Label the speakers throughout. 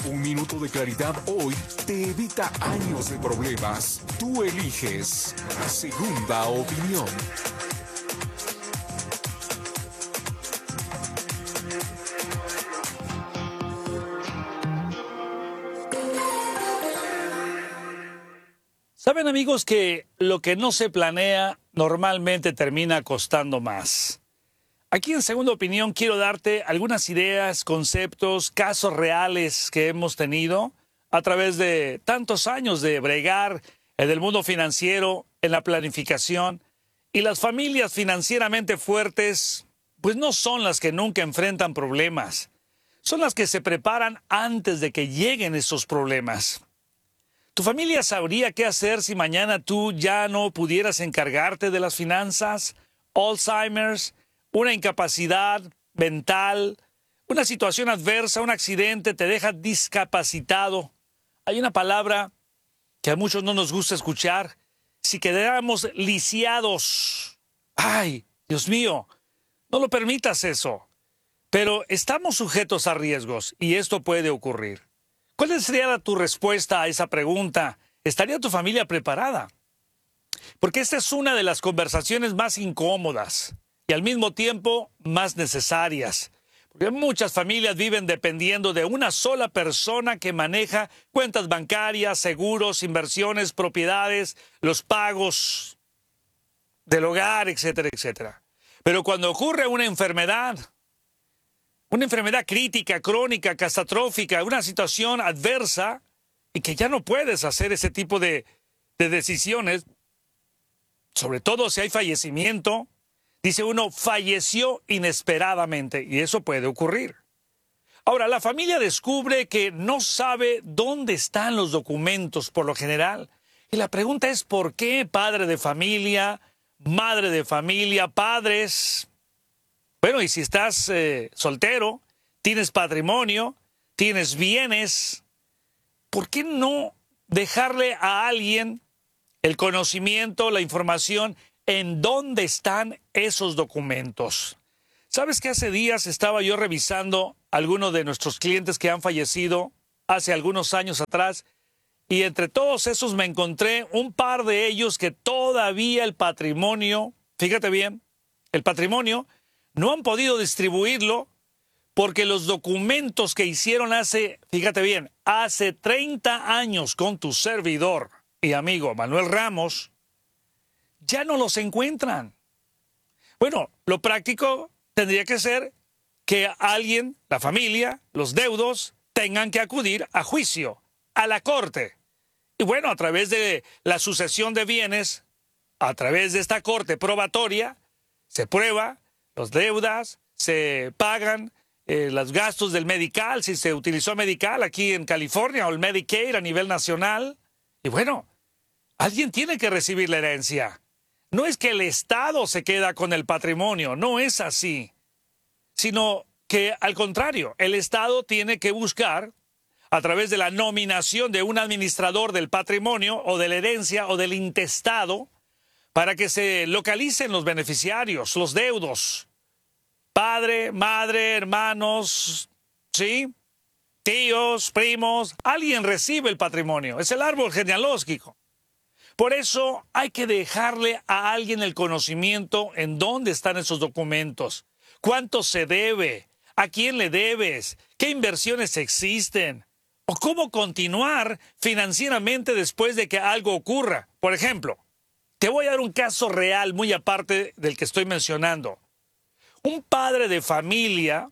Speaker 1: Un minuto de claridad hoy te evita años de problemas. Tú eliges Segunda Opinión.
Speaker 2: Saben, amigos, que lo que no se planea normalmente termina costando más. Aquí en Segunda Opinión quiero darte algunas ideas, conceptos, casos reales que hemos tenido a través de tantos años de bregar en el mundo financiero, en la planificación. Y las familias financieramente fuertes, pues no son las que nunca enfrentan problemas. Son las que se preparan antes de que lleguen esos problemas. ¿Tu familia sabría qué hacer si mañana tú ya no pudieras encargarte de las finanzas? Alzheimer's, una incapacidad mental, una situación adversa, un accidente te deja discapacitado. Hay una palabra que a muchos no nos gusta escuchar. Si quedáramos lisiados. ¡Ay, Dios mío! No lo permitas eso. Pero estamos sujetos a riesgos y esto puede ocurrir. ¿Cuál sería tu respuesta a esa pregunta? ¿Estaría tu familia preparada? Porque esta es una de las conversaciones más incómodas y al mismo tiempo más necesarias. Porque muchas familias viven dependiendo de una sola persona que maneja cuentas bancarias, seguros, inversiones, propiedades, los pagos del hogar, etcétera, etcétera. Pero cuando ocurre una enfermedad crítica, crónica, catastrófica, una situación adversa y que ya no puedes hacer ese tipo de decisiones, sobre todo si hay fallecimiento, dice uno, falleció inesperadamente y eso puede ocurrir. Ahora, la familia descubre que no sabe dónde están los documentos por lo general. Y la pregunta es, ¿por qué padre de familia, madre de familia, padres? Bueno, y si estás soltero, tienes patrimonio, tienes bienes, ¿por qué no dejarle a alguien el conocimiento, la información en dónde están esos documentos? ¿Sabes que hace días estaba yo revisando algunos de nuestros clientes que han fallecido hace algunos años atrás? Y entre todos esos me encontré un par de ellos que todavía el patrimonio, fíjate bien, el patrimonio, no han podido distribuirlo porque los documentos que hicieron fíjate bien, hace 30 años con tu servidor y amigo Manuel Ramos, ya no los encuentran. Bueno, lo práctico tendría que ser que alguien, la familia, los deudos, tengan que acudir a juicio, a la corte. Y bueno, a través de la sucesión de bienes, a través de esta corte probatoria, se prueba las deudas, se pagan los gastos del medical, si se utilizó medical aquí en California o el Medicaid a nivel nacional. Y bueno, alguien tiene que recibir la herencia. No es que el Estado se queda con el patrimonio, no es así. Sino que al contrario, el Estado tiene que buscar a través de la nominación de un administrador del patrimonio o de la herencia o del intestado para que se localicen los beneficiarios, los deudos. Padre, madre, hermanos, ¿sí? Tíos, primos, alguien recibe el patrimonio. Es el árbol genealógico. Por eso hay que dejarle a alguien el conocimiento en dónde están esos documentos. ¿Cuánto se debe? ¿A quién le debes? ¿Qué inversiones existen? ¿O cómo continuar financieramente después de que algo ocurra? Por ejemplo, te voy a dar un caso real muy aparte del que estoy mencionando. Un padre de familia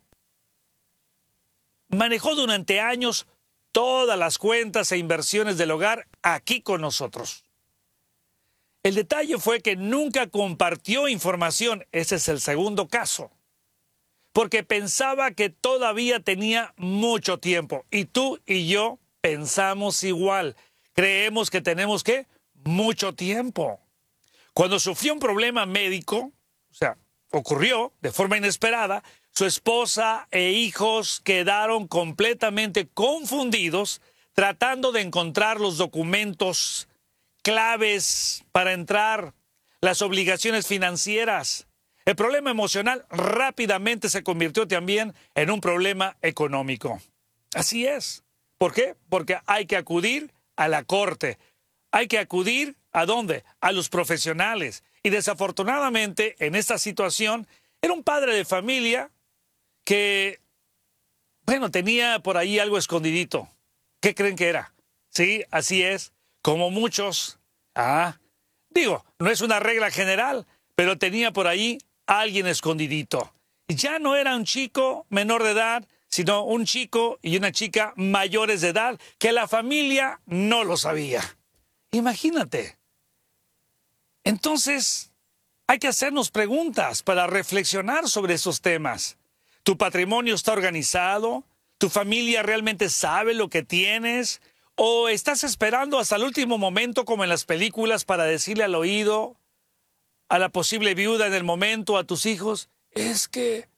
Speaker 2: manejó durante años todas las cuentas e inversiones del hogar aquí con nosotros. El detalle fue que nunca compartió información, ese es el segundo caso, porque pensaba que todavía tenía mucho tiempo. Y tú y yo pensamos igual, creemos que tenemos ¿qué? Mucho tiempo. Cuando sufrió un problema médico, ocurrió de forma inesperada, su esposa e hijos quedaron completamente confundidos tratando de encontrar los documentos claves para entrar, las obligaciones financieras. El problema emocional rápidamente se convirtió también en un problema económico. Así es. ¿Por qué? Porque hay que acudir a la corte. Hay que acudir ¿a dónde? A los profesionales. Y desafortunadamente, en esta situación, era un padre de familia que, bueno, tenía por ahí algo escondidito. ¿Qué creen que era? Sí, así es, como muchos. Digo, no es una regla general, pero tenía por ahí alguien escondidito. Ya no era un chico menor de edad, sino un chico y una chica mayores de edad, que la familia no lo sabía. Imagínate. Entonces, hay que hacernos preguntas para reflexionar sobre esos temas. ¿Tu patrimonio está organizado? ¿Tu familia realmente sabe lo que tienes? ¿O estás esperando hasta el último momento, como en las películas, para decirle al oído a la posible viuda en el momento, a tus hijos, es que,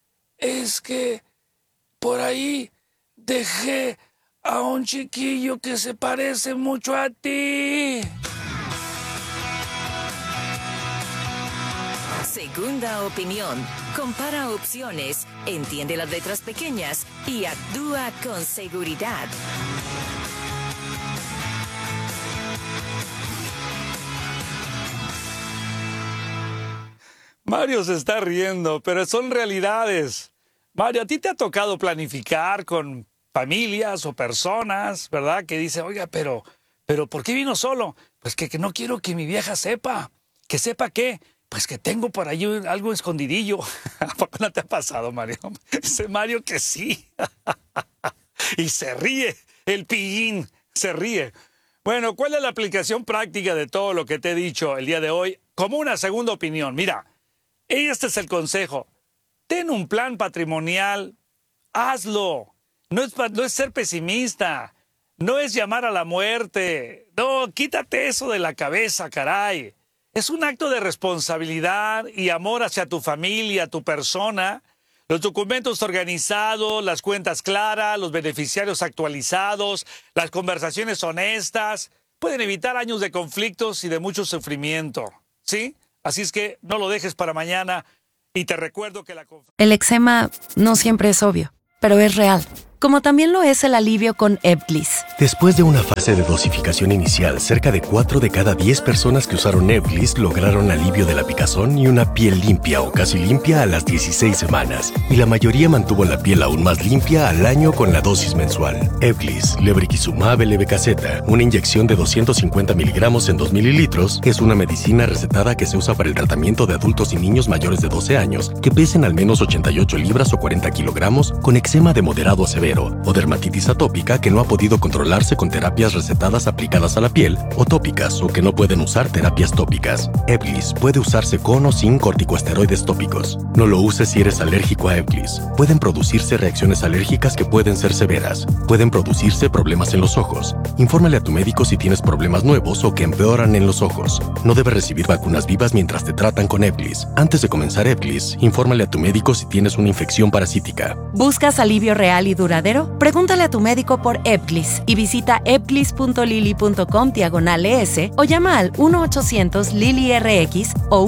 Speaker 2: por ahí dejé a un chiquillo que se parece mucho a ti?
Speaker 3: Segunda opinión. Compara opciones, entiende las letras pequeñas y actúa con seguridad.
Speaker 2: Mario se está riendo, pero son realidades. Mario, ¿a ti te ha tocado planificar con familias o personas, verdad? Que dicen, oiga, pero ¿por qué vino solo? Pues que no quiero que mi vieja sepa. ¿Que sepa qué? Pues que tengo por ahí algo escondidillo. ¿A poco no te ha pasado, Mario? Dice Mario que sí. Y se ríe, el pillín, se ríe. Bueno, ¿cuál es la aplicación práctica de todo lo que te he dicho el día de hoy? Como una segunda opinión. Mira, este es el consejo. Ten un plan patrimonial, hazlo. No es ser pesimista, no es llamar a la muerte. No, quítate eso de la cabeza, caray. Es un acto de responsabilidad y amor hacia tu familia, tu persona. Los documentos organizados, las cuentas claras, los beneficiarios actualizados, las conversaciones honestas, pueden evitar años de conflictos y de mucho sufrimiento, ¿sí? Así es que no lo dejes para mañana y te recuerdo que
Speaker 4: El eczema no siempre es obvio, pero es real. Como también lo es el alivio con Ebglyss.
Speaker 5: Después de una fase de dosificación inicial, cerca de 4 de cada 10 personas que usaron Ebglyss lograron alivio de la picazón y una piel limpia o casi limpia a las 16 semanas. Y la mayoría mantuvo la piel aún más limpia al año con la dosis mensual. Ebglyss, lebrikizumab LB-Caseta, una inyección de 250 miligramos en 2 mililitros, es una medicina recetada que se usa para el tratamiento de adultos y niños mayores de 12 años que pesen al menos 88 libras o 40 kilogramos con eczema de moderado a severo o dermatitis atópica que no ha podido controlarse con terapias recetadas aplicadas a la piel o tópicas o que no pueden usar terapias tópicas. Ebglyss puede usarse con o sin corticosteroides tópicos. No lo uses si eres alérgico a Ebglyss. Pueden producirse reacciones alérgicas que pueden ser severas. Pueden producirse problemas en los ojos. Infórmale a tu médico si tienes problemas nuevos o que empeoran en los ojos. No debes recibir vacunas vivas mientras te tratan con Ebglyss. Antes de comenzar Ebglyss, infórmale a tu médico si tienes una infección parasítica.
Speaker 4: ¿Buscas alivio real y duradero? Pregúntale a tu médico por Ebglyss y visita ebglyss.lily.com/ES o llama al 1-800-LILY-RX o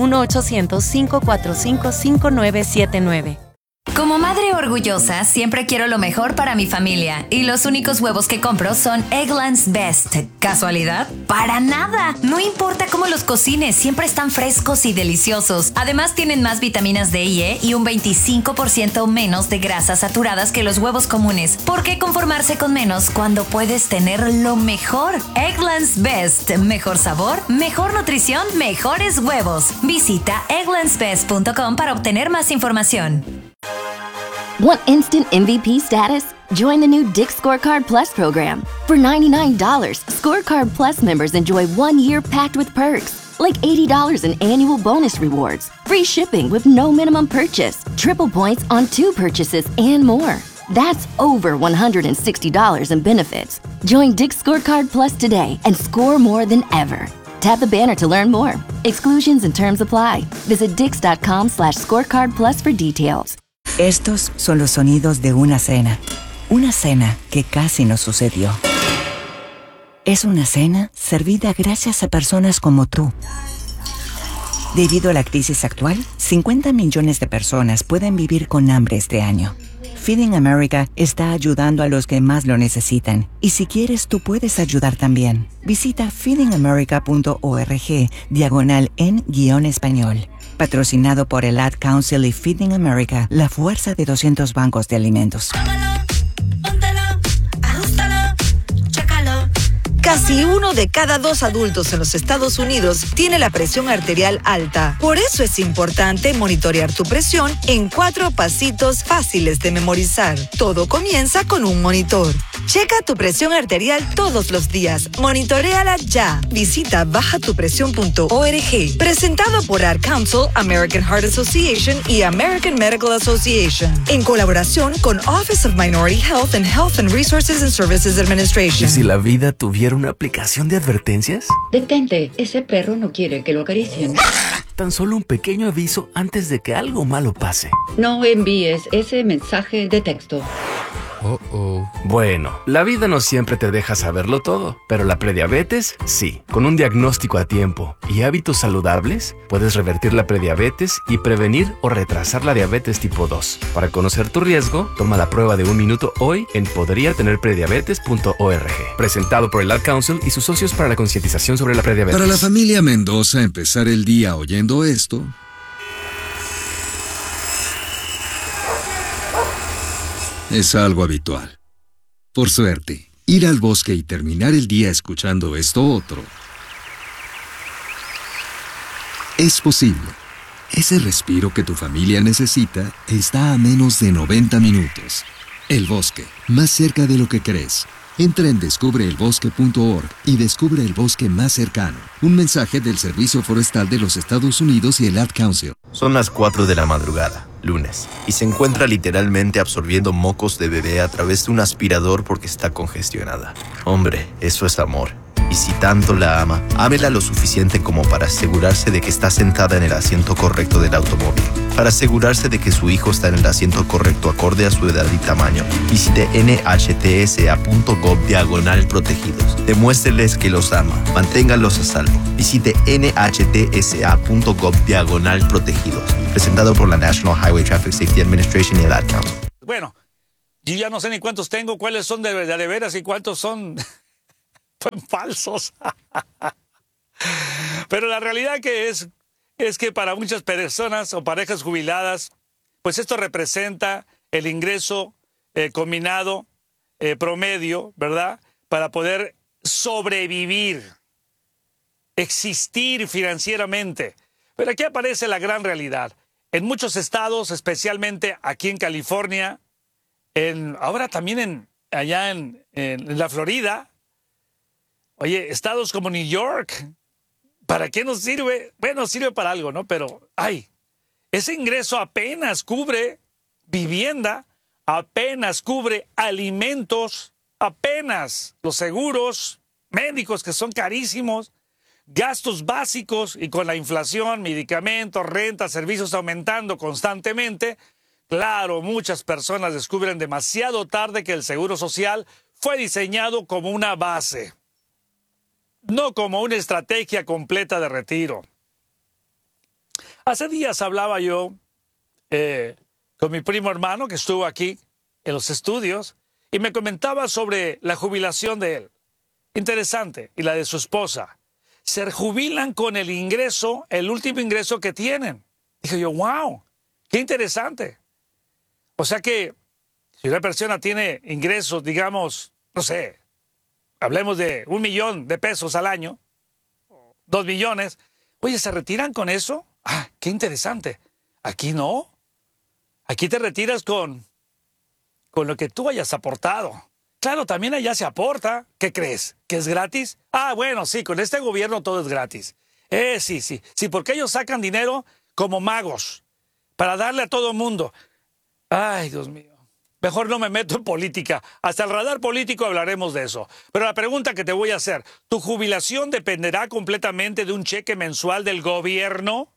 Speaker 4: 1-800-545-5979.
Speaker 6: Como madre orgullosa, siempre quiero lo mejor para mi familia y los únicos huevos que compro son Eggland's Best. ¿Casualidad? ¡Para nada! No importa cómo los cocines, siempre están frescos y deliciosos. Además, tienen más vitaminas D y E y un 25% menos de grasas saturadas que los huevos comunes. ¿Por qué conformarse con menos cuando puedes tener lo mejor? Eggland's Best. Mejor sabor, mejor nutrición, mejores huevos. Visita egglandsbest.com para obtener más información.
Speaker 7: Want instant MVP status? Join the new Dick's Scorecard Plus program. For $99, Scorecard Plus members enjoy 1 year packed with perks, like $80 in annual bonus rewards, free shipping with no minimum purchase, triple points on 2 purchases, and more. That's over $160 in benefits. Join Dick's Scorecard Plus today and score more than ever. Tap the banner to learn more. Exclusions and terms apply. Visit dix.com/scorecard plus for details.
Speaker 8: Estos son los sonidos de una cena que casi no sucedió. Es una cena servida gracias a personas como tú, Debido a la crisis actual, 50 millones de personas pueden vivir con hambre este año. Feeding America está ayudando a los que más lo necesitan. Y si quieres, tú puedes ayudar también. Visita feedingamerica.org/en-español. Patrocinado por el Ad Council y Feeding America, la fuerza de 200 bancos de alimentos.
Speaker 9: Casi 1 de cada 2 adultos en los Estados Unidos tiene la presión arterial alta. Por eso es importante monitorear tu presión en 4 pasitos fáciles de memorizar. Todo comienza con un monitor. Checa tu presión arterial todos los días. Monitoréala ya. Visita bajatupresión.org. Presentado por Ad Council, American Heart Association y American Medical Association. En colaboración con Office of Minority Health and Health and Resources and Services Administration.
Speaker 10: ¿Y si la vida tuviera una aplicación de advertencias?
Speaker 11: Detente, ese perro no quiere que lo acaricien.
Speaker 10: Tan solo un pequeño aviso antes de que algo malo pase.
Speaker 11: No envíes ese mensaje de texto.
Speaker 10: Bueno, la vida no siempre te deja saberlo todo, pero la prediabetes, sí. Con un diagnóstico a tiempo y hábitos saludables, puedes revertir la prediabetes y prevenir o retrasar la diabetes tipo 2. Para conocer tu riesgo, toma la prueba de 1 minuto hoy en podriatenerprediabetes.org. Presentado por el Ad Council y sus socios para la concientización sobre la prediabetes.
Speaker 12: Para la familia Mendoza, empezar el día oyendo esto es algo habitual. Por suerte, ir al bosque y terminar el día escuchando esto otro es posible. Ese respiro que tu familia necesita está a menos de 90 minutos. El bosque, más cerca de lo que crees. Entra en descubreelbosque.org y descubre el bosque más cercano. Un mensaje del Servicio Forestal de los Estados Unidos y el Ad Council.
Speaker 13: Son las 4 de la madrugada, lunes, y se encuentra literalmente absorbiendo mocos de bebé a través de un aspirador porque está congestionada. Hombre, eso es amor. Y si tanto la ama, ámela lo suficiente como para asegurarse de que está sentada en el asiento correcto del automóvil. Para asegurarse de que su hijo está en el asiento correcto acorde a su edad y tamaño, visite nhtsa.gov/protegidos. Demuéstreles que los ama. Manténganlos a salvo. Visite nhtsa.gov/protegidos. Presentado por la National Highway Traffic Safety Administration y el Ad Council.
Speaker 2: Bueno, yo ya no sé ni cuántos tengo, cuáles son de veras y cuántos son falsos. Pero la realidad que es que para muchas personas o parejas jubiladas, pues esto representa el ingreso combinado promedio, ¿verdad? Para poder sobrevivir, existir financieramente. Pero aquí aparece la gran realidad. En muchos estados, especialmente aquí en California, ahora también allá en la Florida, oye, estados como New York, ¿para qué nos sirve? Bueno, sirve para algo, ¿no? Pero, ese ingreso apenas cubre vivienda, apenas cubre alimentos, apenas los seguros médicos que son carísimos, gastos básicos y con la inflación, medicamentos, renta, servicios aumentando constantemente. Claro, muchas personas descubren demasiado tarde que el seguro social fue diseñado como una base, no como una estrategia completa de retiro. Hace días hablaba yo con mi primo hermano que estuvo aquí en los estudios y me comentaba sobre la jubilación de él. Interesante. Y la de su esposa. Se jubilan con el ingreso, el último ingreso que tienen. Dije yo, wow, qué interesante. O sea que si una persona tiene ingresos, digamos, no sé, hablemos de 1 millón de pesos al año, 2 millones. Oye, ¿se retiran con eso? Qué interesante. Aquí no. Aquí te retiras con lo que tú hayas aportado. Claro, también allá se aporta. ¿Qué crees? ¿Que es gratis? Bueno, sí, con este gobierno todo es gratis. Sí. Sí, porque ellos sacan dinero como magos para darle a todo mundo. Ay, Dios mío. Mejor no me meto en política. Hasta el radar político hablaremos de eso. Pero la pregunta que te voy a hacer, ¿tu jubilación dependerá completamente de un cheque mensual del gobierno?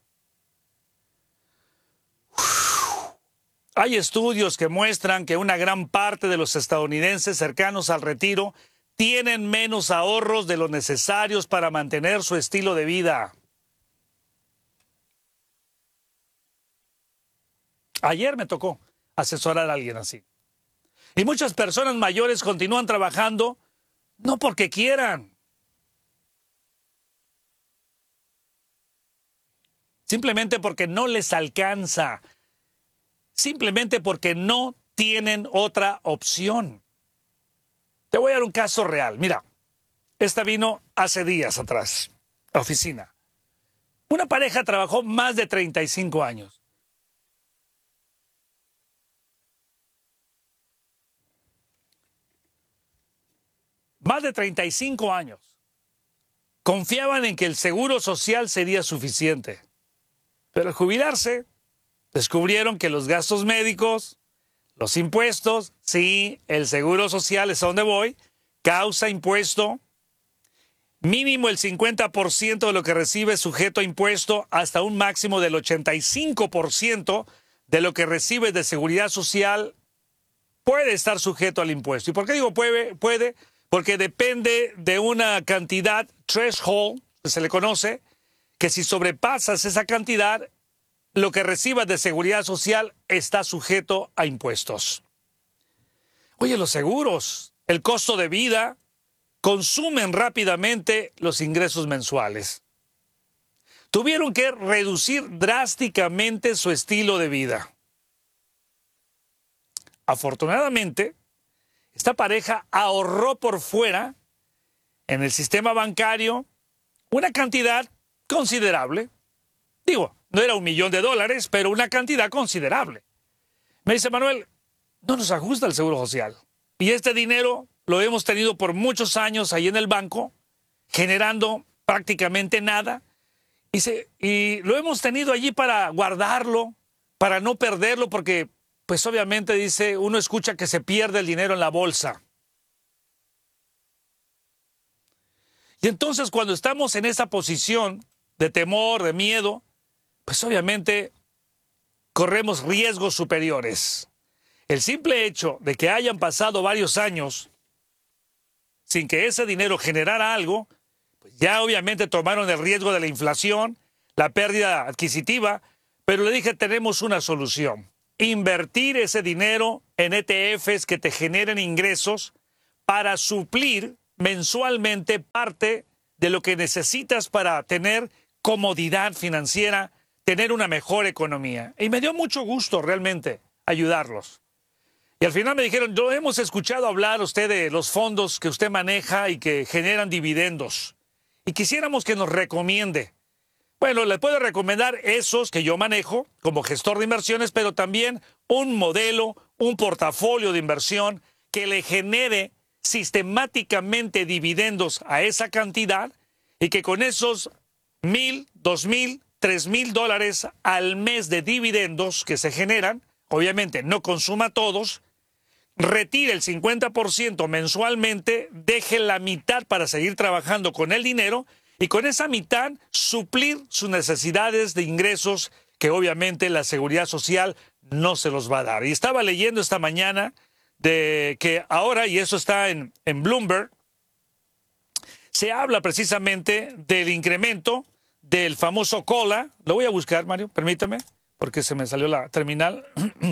Speaker 2: Hay estudios que muestran que una gran parte de los estadounidenses cercanos al retiro tienen menos ahorros de los necesarios para mantener su estilo de vida. Ayer me tocó asesorar a alguien así. Y muchas personas mayores continúan trabajando no porque quieran. Simplemente porque no les alcanza. Simplemente porque no tienen otra opción. Te voy a dar un caso real. Mira, esta vino hace días atrás, a la oficina. Una pareja trabajó más de 35 años. Más de 35 años. Confiaban en que el seguro social sería suficiente. Pero al jubilarse, descubrieron que los gastos médicos, los impuestos, sí, el seguro social es a donde voy, causa impuesto, mínimo el 50% de lo que recibe sujeto a impuesto, hasta un máximo del 85% de lo que recibe de seguridad social puede estar sujeto al impuesto. ¿Y por qué digo puede? Porque depende de una cantidad threshold, que se le conoce, que si sobrepasas esa cantidad, lo que recibas de seguridad social está sujeto a impuestos. Oye, los seguros, el costo de vida, consumen rápidamente los ingresos mensuales. Tuvieron que reducir drásticamente su estilo de vida. Afortunadamente, esta pareja ahorró por fuera, en el sistema bancario, una cantidad considerable. Digo, no era $1 millón, pero una cantidad considerable. Me dice, Manuel, no nos ajusta el seguro social. Y este dinero lo hemos tenido por muchos años ahí en el banco, generando prácticamente nada. Y lo hemos tenido allí para guardarlo, para no perderlo, porque pues obviamente, dice, uno escucha que se pierde el dinero en la bolsa. Y entonces cuando estamos en esa posición de temor, de miedo, pues obviamente corremos riesgos superiores. El simple hecho de que hayan pasado varios años sin que ese dinero generara algo, pues ya obviamente tomaron el riesgo de la inflación, la pérdida adquisitiva, pero le dije, tenemos una solución. Invertir ese dinero en ETFs que te generen ingresos para suplir mensualmente parte de lo que necesitas para tener comodidad financiera, tener una mejor economía. Y me dio mucho gusto realmente ayudarlos. Y al final me dijeron, yo hemos escuchado hablar usted de los fondos que usted maneja y que generan dividendos. Y quisiéramos que nos recomiende. Bueno, le puedo recomendar esos que yo manejo como gestor de inversiones, pero también un modelo, un portafolio de inversión que le genere sistemáticamente dividendos a esa cantidad y que con esos $1,000, $2,000, $3,000 al mes de dividendos que se generan, obviamente no consuma todos, retire el 50% mensualmente, deje la mitad para seguir trabajando con el dinero y con esa mitad suplir sus necesidades de ingresos que obviamente la seguridad social no se los va a dar. Y estaba leyendo esta mañana de que ahora, y eso está en Bloomberg, se habla precisamente del incremento del famoso COLA. Lo voy a buscar, Mario, permítame, porque se me salió la terminal.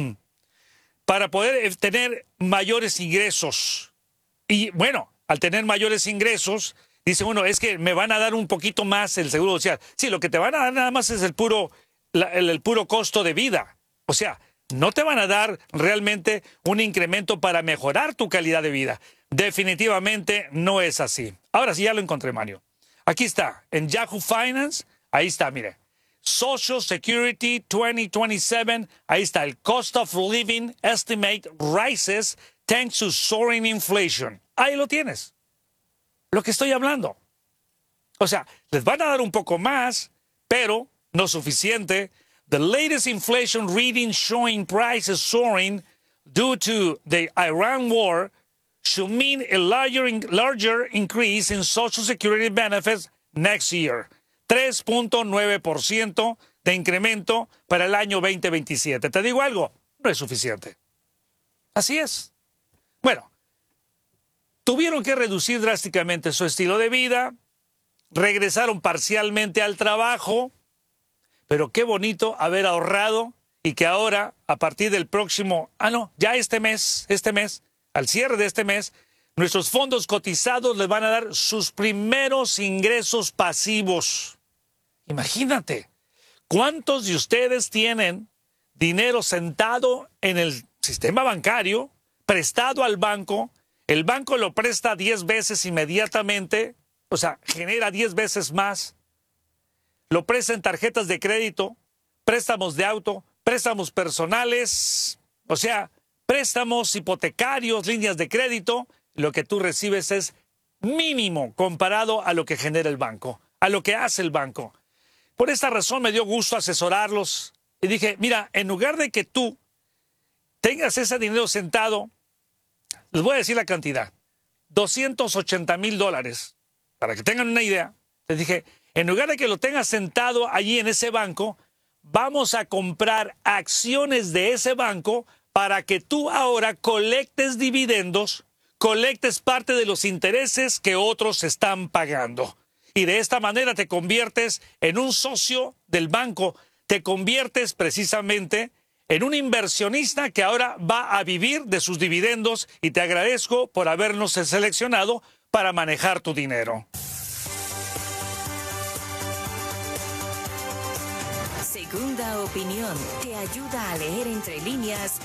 Speaker 2: Para poder tener mayores ingresos. Y bueno, al tener mayores ingresos, dice uno, es que me van a dar un poquito más el seguro social. Sí, lo que te van a dar nada más es el puro costo de vida. O sea, no te van a dar realmente un incremento para mejorar tu calidad de vida. Definitivamente no es así. Ahora sí, ya lo encontré, Mario. Aquí está, en Yahoo Finance, ahí está, mire. Social Security 2027, ahí está, el Cost of Living Estimate rises thanks to soaring inflation. Ahí lo tienes. Lo que estoy hablando. O sea, les van a dar un poco más, pero no suficiente. The latest inflation reading showing prices soaring due to the Iran war should mean a larger increase in Social Security benefits next year. 3.9% de incremento para el año 2027. Te digo algo, no es suficiente. Así es. Bueno, tuvieron que reducir drásticamente su estilo de vida, regresaron parcialmente al trabajo, pero qué bonito haber ahorrado y que ahora, a partir del próximo, ya este mes, al cierre de este mes, nuestros fondos cotizados les van a dar sus primeros ingresos pasivos. Imagínate, ¿cuántos de ustedes tienen dinero sentado en el sistema bancario, prestado al banco? El banco lo presta 10 veces inmediatamente, o sea, genera 10 veces más. Lo presta en tarjetas de crédito, préstamos de auto, préstamos personales, o sea, préstamos hipotecarios, líneas de crédito. Lo que tú recibes es mínimo comparado a lo que genera el banco, a lo que hace el banco. Por esta razón me dio gusto asesorarlos y dije, mira, en lugar de que tú tengas ese dinero sentado, les voy a decir la cantidad, $280,000, para que tengan una idea. Les dije, en lugar de que lo tengas sentado allí en ese banco, vamos a comprar acciones de ese banco para que tú ahora colectes dividendos, colectes parte de los intereses que otros están pagando. Y de esta manera te conviertes en un socio del banco, te conviertes precisamente en un inversionista que ahora va a vivir de sus dividendos, y te agradezco por habernos seleccionado para manejar tu dinero.
Speaker 3: Segunda opinión te ayuda a leer entre líneas